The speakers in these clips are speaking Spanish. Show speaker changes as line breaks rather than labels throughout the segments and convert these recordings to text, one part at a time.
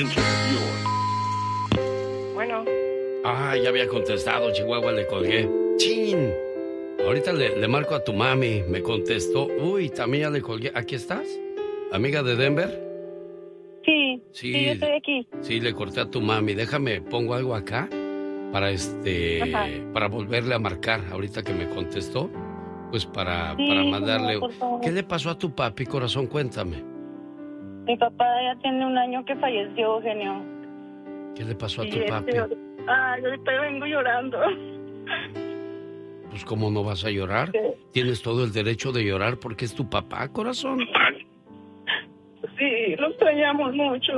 Enter your...
Bueno.
Ah, ya había contestado, Chihuahua, le colgué. ¡Chin! Ahorita le marco a tu mami, me contestó. Uy, también ya le colgué. ¿Aquí estás? ¿Amiga de Denver?
Sí, yo estoy aquí.
Sí, le corté a tu mami. Déjame, pongo algo acá para para volverle a marcar ahorita que me contestó. Pues para mandarle... ¿Qué le pasó a tu papi, corazón? Cuéntame.
Mi papá ya tiene un año que falleció, genio.
¿Qué le pasó a tu papi?
Ahorita vengo llorando.
Pues, ¿cómo no vas a llorar?
Sí.
Tienes todo el derecho de llorar porque es tu papá, corazón.
Sí, lo extrañamos mucho.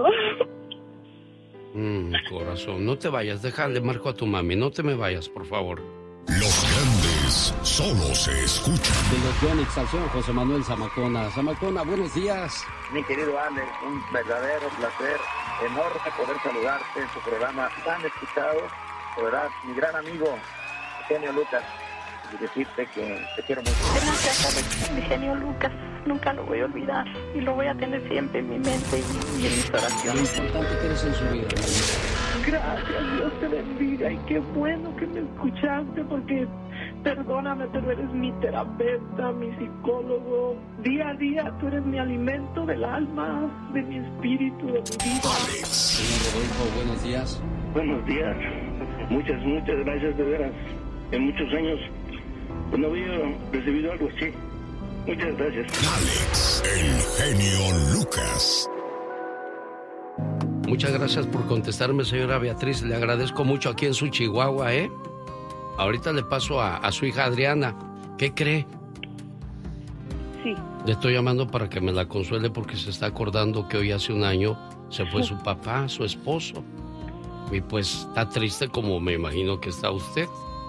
Corazón, no te vayas, déjale, marco a tu mami, no te me vayas, por favor.
Los grandes solo se escuchan.
De los Yonix, al señor José Manuel Zamacona. Zamacona, buenos días.
Mi querido Alex, un verdadero placer, enorme poder saludarte en tu programa tan escuchado. De verdad, mi gran amigo, Genio Lucas, y decirte que te quiero mucho.
Gracias, mi genio Lucas. Nunca lo voy a olvidar y lo voy a tener siempre en mi mente y en mis oraciones.
Lo importante que eres en su vida.
Gracias, Dios te bendiga y qué bueno que me escuchaste porque perdóname, pero eres mi terapeuta, mi psicólogo. Día a día tú eres mi alimento del alma, de mi espíritu, de mi vida.
Señor Rodolfo, buenos días.
Buenos días. Muchas gracias, de veras. En muchos años pues no había recibido algo así. Muchas gracias.
Alex, el genio Lucas.
Muchas gracias por contestarme, señora Beatriz. Le agradezco mucho aquí en su Chihuahua, ¿eh? Ahorita le paso a su hija Adriana. ¿Qué cree?
Sí.
Le estoy llamando para que me la consuele porque se está acordando que hoy hace un año se fue su papá, su esposo. Y pues está triste como me imagino que está usted.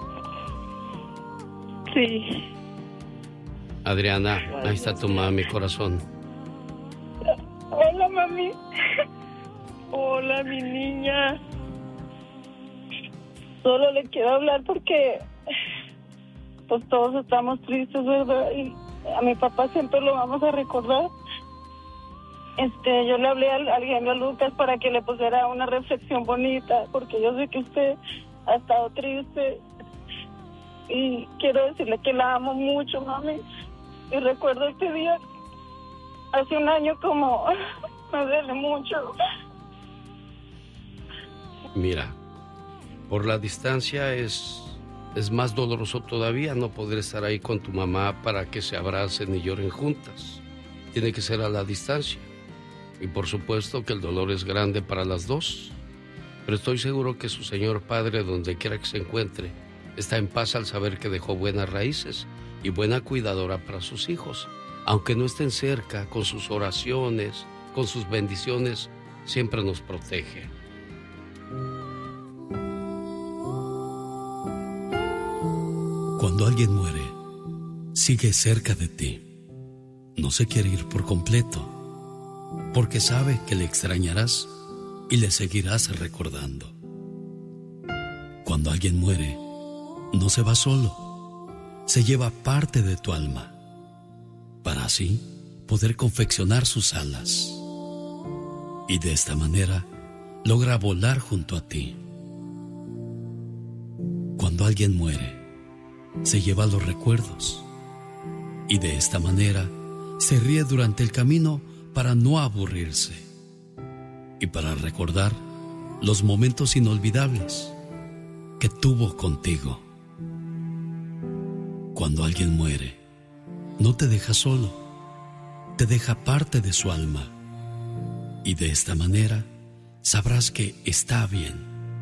Sí.
Adriana, ahí está tu mami, corazón.
Hola, mami. Hola, mi niña. Solo le quiero hablar porque pues todos estamos tristes, ¿verdad? Y a mi papá siempre lo vamos a recordar. Yo le hablé al genio Lucas para que le pusiera una reflexión bonita, porque yo sé que usted ha estado triste. Y quiero decirle que la amo mucho, mami. Y recuerdo este día, hace un año como, me duele mucho.
Mira, por la distancia es más doloroso todavía no poder estar ahí con tu mamá para que se abracen y lloren juntas. Tiene que ser a la distancia. Y por supuesto que el dolor es grande para las dos. Pero estoy seguro que su señor padre, donde quiera que se encuentre, está en paz al saber que dejó buenas raíces y buena cuidadora para sus hijos. Aunque no estén cerca, con sus oraciones, con sus bendiciones, siempre nos protege.
Cuando alguien muere, sigue cerca de ti. No se quiere ir por completo, porque sabe que le extrañarás y le seguirás recordando. Cuando alguien muere, no se va solo, se lleva parte de tu alma, para así poder confeccionar sus alas. Y de esta manera logra volar junto a ti. Cuando alguien muere, se lleva los recuerdos, y de esta manera se ríe durante el camino para no aburrirse y para recordar los momentos inolvidables que tuvo contigo. Cuando alguien muere, no te deja solo, te deja parte de su alma, y de esta manera sabrás que está bien.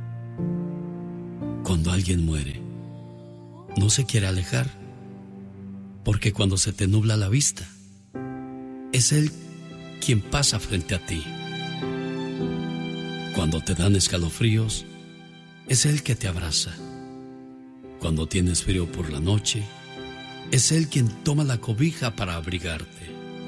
Cuando alguien muere, no se quiere alejar, porque cuando se te nubla la vista, es Él quien pasa frente a ti. Cuando te dan escalofríos, es Él que te abraza. Cuando tienes frío por la noche, es Él quien toma la cobija para abrigarte.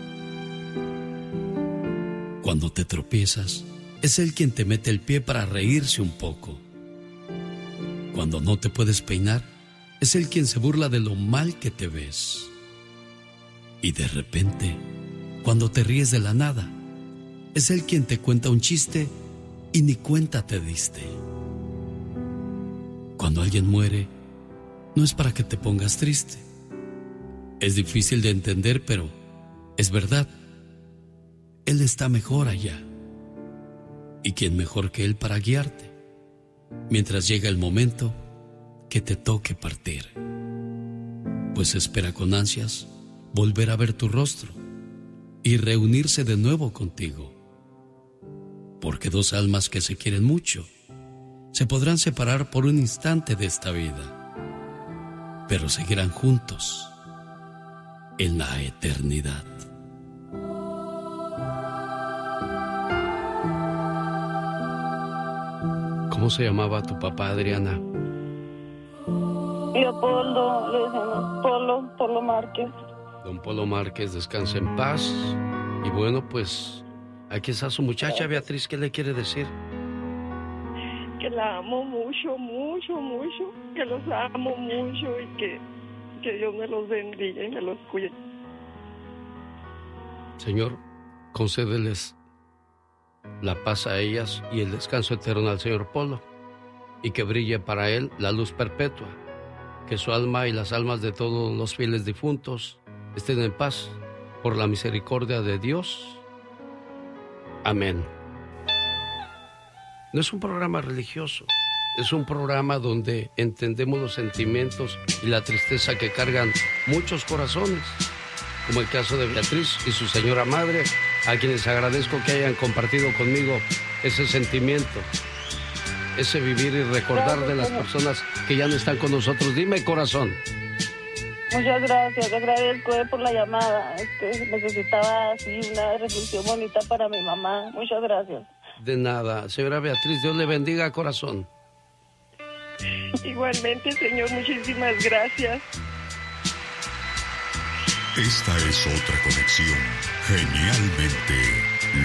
Cuando te tropiezas, es Él quien te mete el pie para reírse un poco. Cuando no te puedes peinar, es Él quien se burla de lo mal que te ves. Y de repente, cuando te ríes de la nada, es Él quien te cuenta un chiste y ni cuenta te diste. Cuando alguien muere, no es para que te pongas triste. Es difícil de entender, pero es verdad. Él está mejor allá. ¿Y quién mejor que Él para guiarte? Mientras llega el momento que te toque partir. Pues espera con ansias volver a ver tu rostro y reunirse de nuevo contigo. Porque dos almas que se quieren mucho se podrán separar por un instante de esta vida, pero seguirán juntos en la eternidad.
¿Cómo se llamaba tu papá, Adriana?
Leopoldo, le decimos Polo Márquez.
Don Polo Márquez, descanse en paz. Y bueno, pues aquí está su muchacha, Beatriz. ¿Qué le quiere decir?
Que la amo mucho, mucho, mucho. Que los amo mucho y que Dios me los bendiga y me los cuide.
Señor, concédeles la paz a ellas y el descanso eterno al señor Polo, y que brille para él la luz perpetua, que su alma y las almas de todos los fieles difuntos estén en paz por la misericordia de Dios. Amén. No es un programa religioso, es un programa donde entendemos los sentimientos y la tristeza que cargan muchos corazones, como el caso de Beatriz y su señora madre, a quienes agradezco que hayan compartido conmigo ese sentimiento, ese vivir y recordar de las personas que ya no están con nosotros. Dime, corazón.
Muchas gracias, te agradezco por la llamada. Necesitaba así una reflexión bonita para mi mamá. Muchas gracias.
De nada, señora Beatriz, Dios le bendiga, corazón.
Igualmente, señor, muchísimas gracias.
Esta es otra conexión genialmente